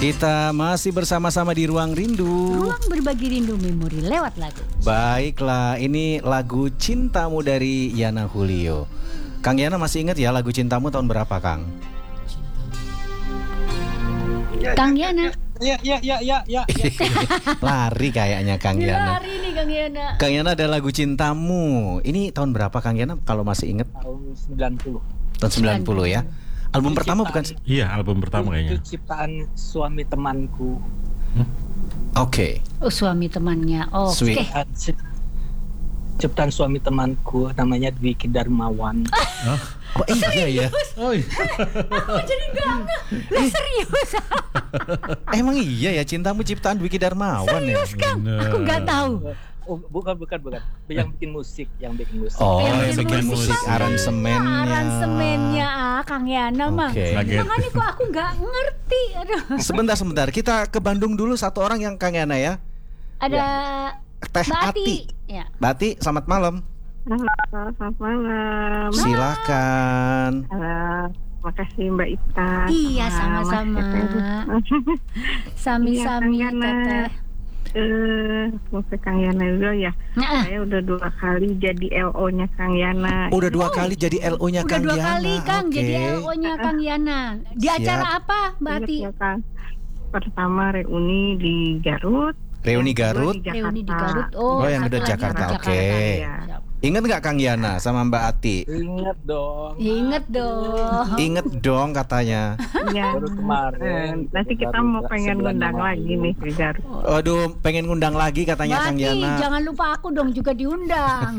Kita masih bersama-sama di Ruang Rindu. Ruang berbagi rindu memori lewat lagu. Baiklah, ini lagu Cintamu dari Yana Julio. Kang Yana masih ingat ya lagu Cintamu tahun berapa, Kang? Kang Yana. Ya. Lari kayaknya Kang Yana. Lari nih Kang Yana. Kang Yana ada lagu Cintamu. Ini tahun berapa Kang Yana kalau masih ingat? Tahun 90. Tahun 90 ya. Album pertama bukan? Iya, album pertama kayaknya. Itu ciptaan suami temanku. Oke. Oh, suami temannya. Oh, oke. Sweet. Ciptaan suami temanku namanya Dwiki Darmawan. Oh iya ya. Oh, iya. Aku jadi gak ngeh. Serius. Emang iya ya Cintamu ciptaan Dwiki Darmawan ya? Serius Kang. Bener. Aku gak tahu. Oh, bukan. Yang bikin musik. Oh, Yang yang bikin bikin musik, musik. aransemennya. Aransemennya Kang Yana mah. Oke. Makanya kok aku gak ngerti. Aduh. Sebentar, kita ke Bandung dulu satu orang yang Kang Yana ya. Ada Teh Mbak Ati. Ya. Bati, selamat malam. Selamat malam. Silakan. Makasih Mbak Ita. Iya, sama sama-sama. Mas Teteh. Sami-sami Iya, Kang Yana. Teteh. Mau ke Kang Yana dulu ya. Nah, Saya udah 2 kali jadi LO-nya Kang Yana. Udah 2 kali jadi LO-nya udah Kang 2 Yana. kali Kang Oke. jadi LO-nya Kang Yana. Di Siap. acara apa Mbak Ingat Ati? ya, Kang? Pertama reuni di Garut. Reuni Yang kedua Garut. Reuni di Garut. Oh, yang satu udah lagi Jakarta, di oke. Ya. Ingat nggak Kang Yana sama Mbak Ati? Ingat dong. Ingat dong. Ingat dong katanya. Iya. Baru kemarin. Nanti kita mau pengen Sebulan ngundang yang lagi lalu. nih ke Garut. Waduh, pengen ngundang lagi katanya Mbak Kang Ati, Yana. jangan lupa aku dong juga diundang.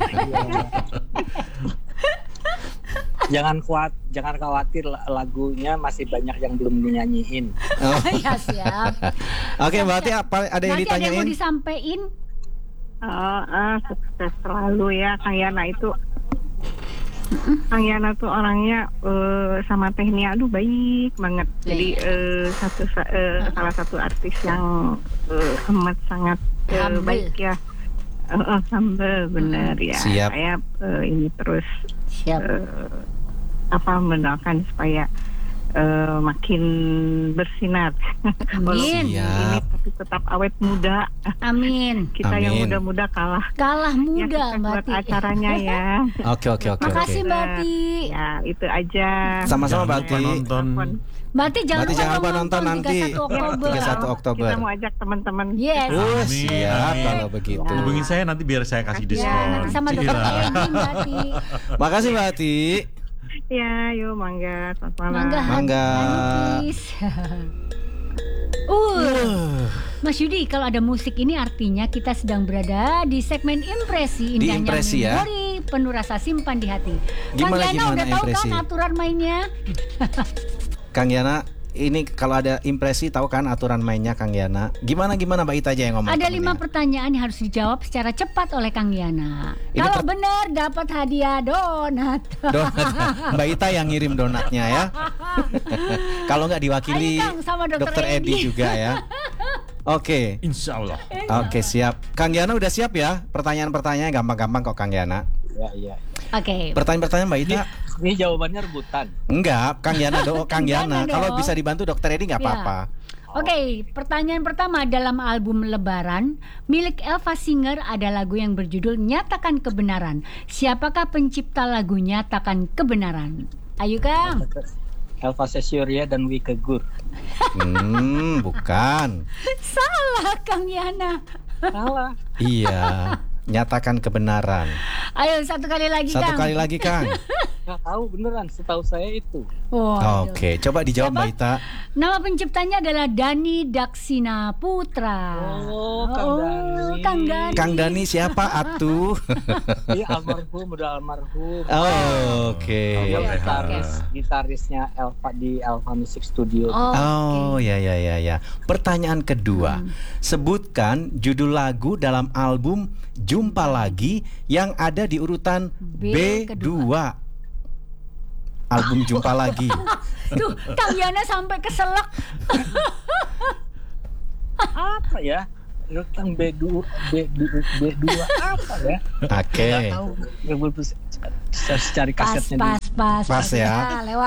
Jangan khawatir lagunya masih banyak yang belum dinyanyiin. Oh. Ya siap. Oke, Mbak Ati apa ada yang Nanti ada yang mau ditanyain? disampaikan? Sukses selalu ya Kang Yana itu. Kang Yana tuh orangnya sama Tehnia aduh baik banget. Jadi salah satu artis yang amat sangat Humble. baik ya. Humble bener ya. Siap. Saya ini terus Siap. mendoakan supaya makin bersinar. Amin. Ini Siap. tapi tetap awet muda. Amin. Kita yang Amin. muda-muda kalah. Kalah muda Ya, Mbak buat Ati. acaranya ya. Oke. Makasih Mbak Ati. Ya itu aja. Sama-sama Mbak Jangan lupa Ati. nonton. Mbak Ati jangan Mbak Ati jangan lupa nonton nanti. 31 Oktober. 31 Oktober. Kita mau ajak teman-teman. Yes. Oh, Amin, siap amin. kalau begitu. Hubungi saya nanti biar saya kasih Ya, diskon. nanti sama dokter Iya. Edi Mbak Ati. Makasih Mbak Ati. Ya, yuk mangga. Selamat malam. Mangga. Mangga. Hanukis. Mas Yudi, kalau ada musik ini artinya kita sedang berada di segmen impresi Di indahnya impresi ya. memori penuh rasa simpan di hati. Kang Gimana, Yana gimana udah tahu impresi? kan aturan mainnya? Kang Yana, ini kalau ada impresi tahu kan aturan mainnya Kang Yana. Gimana Mbak Ita aja yang ngomong. Ada temennya. 5 pertanyaan yang harus dijawab secara cepat oleh Kang Yana. Ini Kalau benar dapat hadiah donat. Donat. Mbak Ita yang ngirim donatnya ya. Kalau nggak diwakili Ayo, Kang, sama Dr. Edi Edi. juga ya. Oke. Insya Allah. Oke, siap. Kang Yana udah siap ya? Pertanyaan-pertanyaannya gampang-gampang kok Kang Yana. Ya. Oke. Pertanyaan-pertanyaan Mbak Ita? Ini jawabannya rebutan. Enggak, Kang Yana Kang Yana. Yana Kalau dong. bisa dibantu Dokter Edi nggak Ya. apa-apa. Oke, pertanyaan pertama, dalam album Lebaran milik Elva Singer ada lagu yang berjudul Nyatakan Kebenaran. Siapakah pencipta lagu Nyatakan Kebenaran? Ayo Kang. Elva Sessioria dan Wike Gur. Bukan. Salah Kang Yana. Salah. Iya. Nyatakan kebenaran. Ayo satu kali lagi Satu Kang. kali lagi Kang. Nggak tahu beneran. Setahu saya itu. Waduh. Oke, coba dijawab Siapa? Mbak Ita. Nama penciptanya adalah Dani Daksina Putra. Oh, Kang Dani. Kang Dani. Kang Dani siapa atuh? Iya almarhum, udah almarhum. Oh, oke. Dia Oke. gitarisnya Elva di Elva Music Studio. Oh, ya. Pertanyaan kedua. Sebutkan judul lagu dalam album Jumpa Lagi yang ada di urutan B2. Album Jumpa Lagi. Tuh, Kang Yana sampai keselak. Apa ya? Urutan B2 apa ya? Oke. Nggak tahu. Saya cari kasetnya Pas Pas ya. Lewat.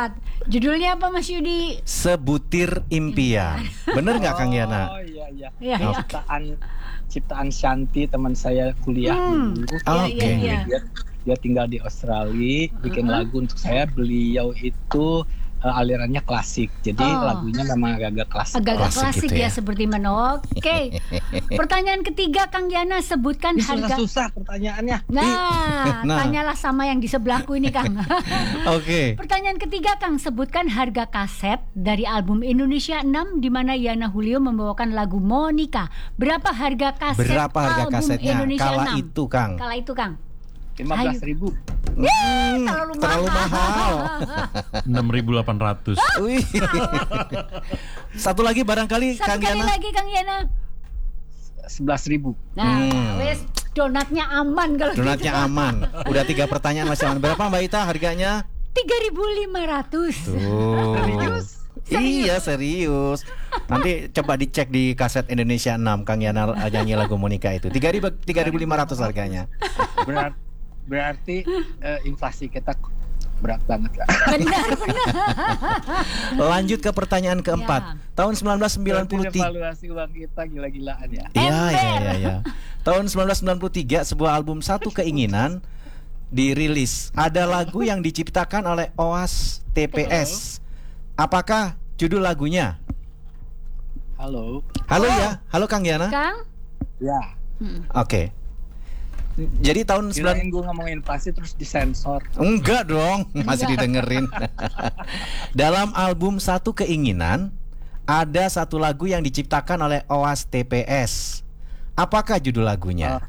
Judulnya apa Mas Yudi? Sebutir Impian. Bener nggak Kang Yana? Oh iya iya. Iya, iya. Ciptaan Shanti, teman saya kuliah dulu. Oke. Iya. Dia tinggal di Australia, bikin lagu untuk saya. Beliau itu alirannya klasik, jadi lagunya memang agak-agak klasik. Agak-agak Klasik klasik gitu ya ya. seperti mana. Oke. Pertanyaan ketiga Kang Yana, sebutkan Ini harga. susah pertanyaannya. Nah, Nah. tanyalah sama yang di sebelahku ini Kang. Oke. Pertanyaan ketiga Kang, sebutkan harga kaset dari album Indonesia 6 di mana Yana Julio membawakan lagu Monica. Berapa harga kaset Berapa harga album kasetnya Indonesia kala 6? itu, Kang? Kala itu Kang. 15.000. Terlalu mahal. 6.800. Wih. Satu lagi barangkali Satu Kang kali Yana. lagi Kang Yana. 11.000. Nah, wes donatnya aman kalau Donatnya gitu. aman. Udah 3 pertanyaan masih aman. Berapa Mbak Ita harganya? 3.500. Tuh. Iya serius. Nanti coba dicek di kaset Indonesia 6 Kang Yana nyanyi lagu Monica itu. 3.500 harganya. Berarti inflasi kita berat banget. Benar. Lanjut ke pertanyaan keempat. Ya. Tahun Berarti 1993. evaluasi uang kita gila-gilaan ya. Iya. Tahun 1993 sebuah album Satu Keinginan dirilis. Ada lagu yang diciptakan oleh Oas TPS. Apakah judul lagunya? Halo. Halo ya, halo Kang Yana. Kang? Ya. Oke. Jadi tahun Kirain gue ngomongin inflasi terus disensor. Enggak dong, masih didengerin. Dalam album Satu Keinginan ada satu lagu yang diciptakan oleh Oas TPS. Apakah judul lagunya?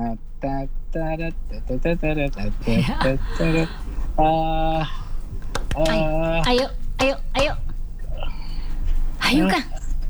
Ayo Kang.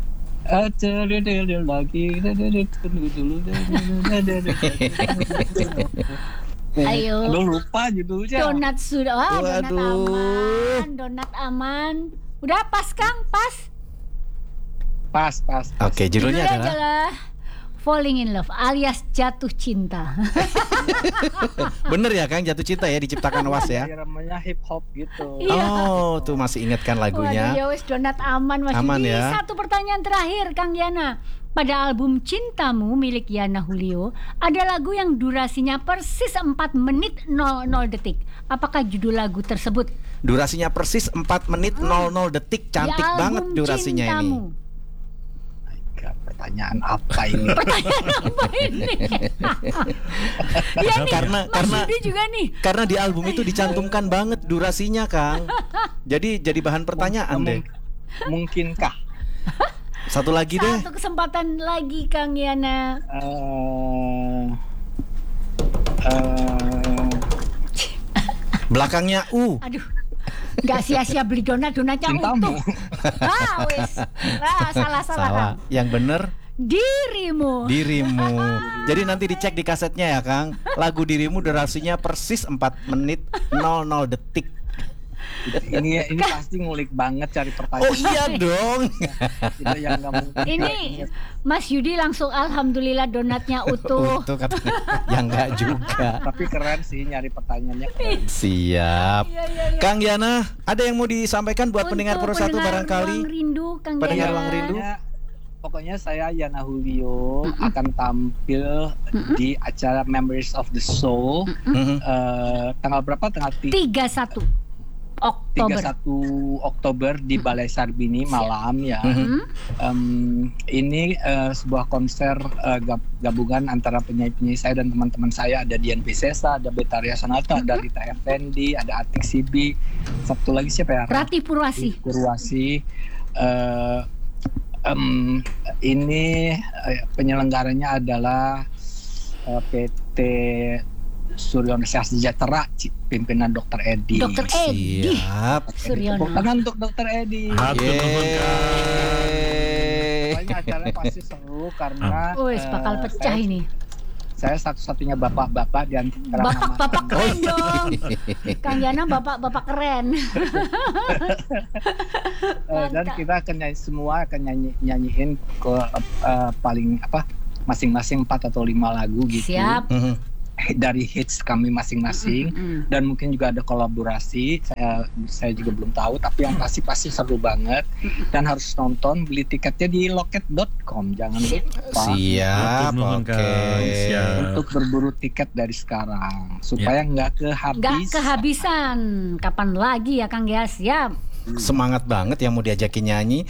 Ayo. Aduh lupa judulnya. Donat sudah. Wah, Waduh. donat aman. Udah pas Kang, pas. Pas. Oke, judulnya adalah adalah Falling in Love alias jatuh cinta. bener ya Kang, Jatuh Cinta ya diciptakan Oas ya. Namanya hip hop gitu. Iya. Oh, tuh masih ingatkan Waduh, ya lagunya. wes donat aman Mas Aman Yudi. ya. Satu pertanyaan terakhir Kang Yana. Pada album Cintamu milik Yana Julio, ada lagu yang durasinya persis 4 menit 00 detik. Apakah judul lagu tersebut? Durasinya persis 4 menit 00 detik. Cantik Di album banget durasinya Cintamu. ini. Pertanyaan apa ini? Pertanyaan apa ini? Ya nih, Mas Yudi juga nih. Karena di album itu dicantumkan banget durasinya, Kang. Jadi bahan pertanyaan deh. Mungkinkah? Satu lagi deh. Satu kesempatan lagi Kang Yana. Belakangnya U. Aduh, nggak sia-sia beli donatnya Cintamu. utuh. Wes. Salah Kang. Yang bener Dirimu. Jadi nanti dicek di kasetnya ya, Kang. Lagu Dirimu durasinya persis 4 menit 00 detik. Ini pasti ngulik banget cari pertanyaan. Oh iya dong. Itu yang nggak mungkin. Ini Mas Yudi langsung alhamdulillah donatnya utuh. Tuh katanya. Yang enggak juga. Tapi keren sih nyari pertanyaannya. Keren. Siap. Iya. Kang Yana, ada yang mau disampaikan buat pendengar Pro 1 barangkali? Ruang Rindu, Kang Pendengar Yana. Ruang Rindu. Pokoknya saya Yana Julio akan tampil di acara Memories of the Soul tanggal berapa? Tanggal 31 Oktober. 31 Oktober di Balai Sarbini malam ya. Ini sebuah konser gabungan antara penyanyi-penyanyi saya dan teman-teman saya. Ada Dian Piscesa, ada Betaria Sonata, ada Rita Effendi, ada Atik Sibi. Satu lagi siapa ya? Ratih Purwasi. Ini penyelenggaranya adalah PT Suryono Sejahtera, pimpinan Dr. Edi. Dr. Edi Siap. Suryono. Tangan untuk Dr. Edi. Hatur nuhun, Kang. Pokoknya acaranya pasti seru karena Wes bakal pecah ini. saya satu-satunya bapak-bapak di antara Bapak keren dong. Kang Yana bapak keren. dan kita akan nyanyiin ke paling masing-masing 4 atau 5 lagu gitu. Siap. dari hits kami masing-masing dan mungkin juga ada kolaborasi. Saya juga belum tahu, tapi yang pasti seru banget dan harus nonton. Beli tiketnya di loket.com, jangan lupa. Siap, oke. Untuk berburu tiket dari sekarang supaya nggak kehabisan. Kapan lagi ya Kang ya? Siap. Semangat banget yang mau diajakin nyanyi.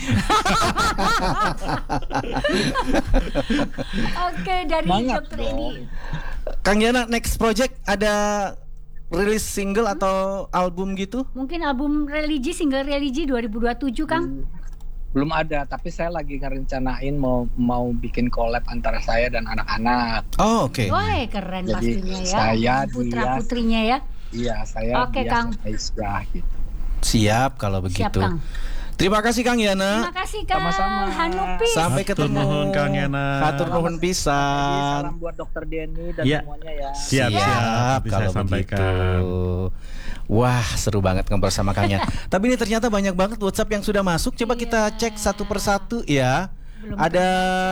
Oke, dari Dr. Edi. Kang Yana, next project ada rilis single atau album gitu? Mungkin album single religi 2027 Kang? Belum ada, tapi saya lagi ngerencanain mau bikin collab antara saya dan anak-anak. Oh, oke. Wah, keren. Jadi pastinya ya. saya, putra-putrinya ya. Iya, saya Oke, dia Kang. Aisyah gitu. Siap kalau begitu. Siap, Kang. Terima kasih Kang Yana. Terima kasih Kang Sama-sama. Hanupis. Sampai Hatur ketemu. nuhun, Kang Yana. Hatur nuhun pisan. Salam buat Dokter Denny dan Ya. semuanya ya. Siap. Nanti kalau saya sampaikan. begitu. Wah, seru banget ngobrol sama Kang Yana. Tapi ini ternyata banyak banget WhatsApp yang sudah masuk. Coba kita cek satu persatu ya. Belum Ada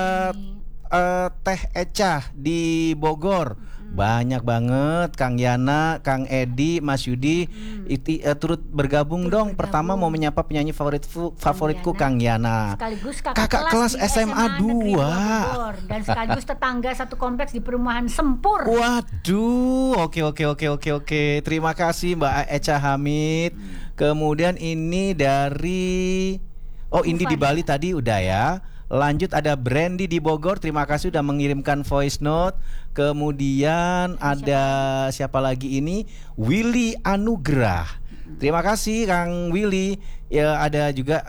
terbaca Teh Eca di Bogor. Banyak banget Kang Yana, Kang Edi, Mas Yudi turut bergabung dong. Pertama mau menyapa penyanyi favoritku Kang Yana. Sekaligus Kakak kelas di SMA 2. Bogor, dan sekaligus tetangga satu kompleks di perumahan Sempur. Waduh, oke. Terima kasih Mbak Eca Hamid. Kemudian ini dari Indi di Bali tadi udah ya. Lanjut ada Brandy di Bogor. Terima kasih udah mengirimkan voice note. Kemudian ada siapa lagi ini? Willy Anugrah. Terima kasih Kang Willy. Ya ada juga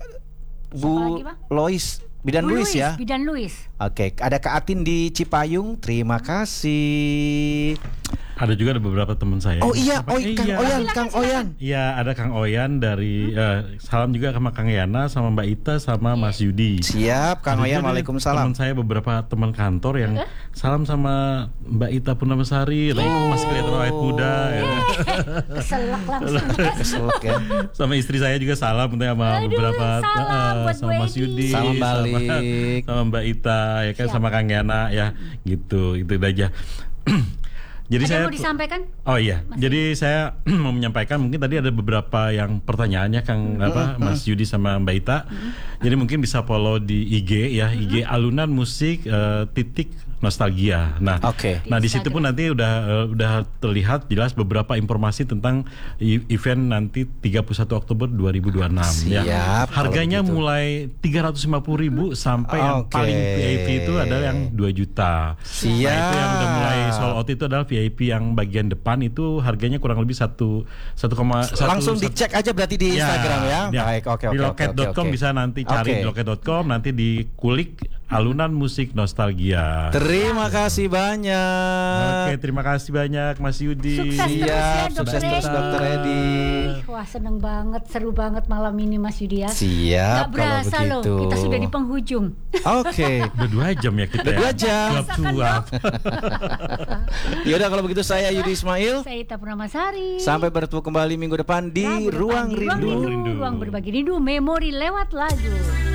Bu Lois, Bidan Luis ya. Bidan Luis. Oke, ada Kak Atin di Cipayung. Terima kasih. Ada juga ada beberapa teman saya. Oh iya, Kang Oyan. Iya, ada Kang Oyan dari salam juga sama Kang Yana, sama Mbak Ita, sama Mas Yudi. Siap, Kang Ada Oyan. juga Waalaikumsalam. Teman saya beberapa teman kantor yang salam sama Mbak Ita Purnamasari, masih kelihatan awet muda. Ya. Keselak langsung. Keselak ya. Sama istri saya juga salam sama beberapa salam buat sama Bu Mas Edi. Yudi, Salam balik. sama Mbak Ita, ya kan, Siap. sama Kang Yana ya, gitu. Itu aja. Jadi Ada saya yang mau disampaikan? Oh iya, jadi saya mau menyampaikan mungkin tadi ada beberapa yang pertanyaannya Kang Mas Yudi sama Mbak Ita. Jadi mungkin bisa follow di IG ya, IG Alunan Musik titik Nostalgia. Nah, Oke. di situ pun nanti udah terlihat jelas beberapa informasi tentang event nanti 31 Oktober 2026 ya. Siap, Harganya kalau begitu. mulai 350.000 sampai yang Oke. paling VIP itu adalah yang 2 juta. Siap. Nah, itu yang udah mulai sold out itu adalah VIP yang bagian depan itu harganya kurang lebih 1,1. Langsung dicek aja berarti di Instagram ya. Baik, oke. Di loket.com bisa nanti cari di loket.com, nanti dikulik Alunan Musik Nostalgia. Terima kasih banyak. Oke, terima kasih banyak Mas Yudi. Sukses terus ya, sukses Dr. terus Dr. Edi. Wah, seneng banget, seru banget malam ini Mas Yudi ya. Siap, Gak berasa kalau loh, begitu. kita sudah di penghujung. Oke. Udah 2 jam ya kita. Udah 2 jam. Cuap-cuap. Yaudah kalau begitu saya Yudi Ismail. Saya Ita Purnamasari. Sampai bertemu kembali minggu depan di Rabu depan Ruang di Rindu. Ruang berbagi rindu, memori lewat lagu.